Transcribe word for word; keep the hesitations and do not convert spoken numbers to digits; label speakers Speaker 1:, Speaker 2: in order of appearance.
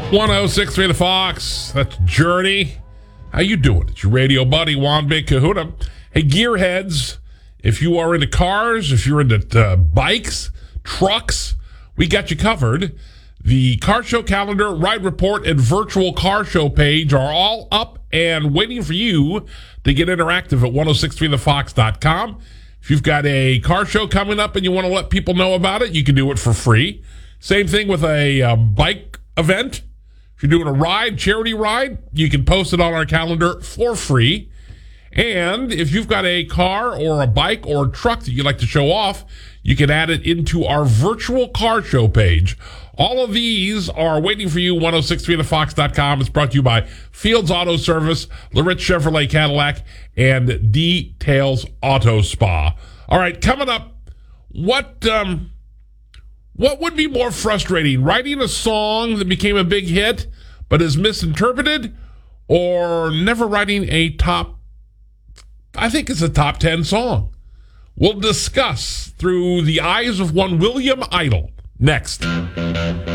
Speaker 1: one oh six point three The Fox. That's Journey. How you doing? It's your radio buddy, Juan Big Kahuna. Hey, gearheads, if you are into cars, if you're into uh, bikes, trucks, we got you covered. The car show calendar, ride report, and virtual car show page are all up and waiting for you to get interactive at ten sixty-three the fox dot com. If you've got a car show coming up and you want to let people know about it, you can do it for free. Same thing with a uh, bike event. If you're doing a ride, charity ride, you can post it on our calendar for free. And if you've got a car or a bike or a truck that you'd like to show off, you can add it into our virtual car show page. All of these are waiting for you, ten sixty-three the fox dot com. It's brought to you by Fields Auto Service, Loritz Chevrolet Cadillac, and Details Auto Spa. All right, coming up, what um, what would be more frustrating, writing a song that became a big hit but is misinterpreted, or never writing a top, I think it's a top ten song? We'll discuss through the eyes of one William Idle next.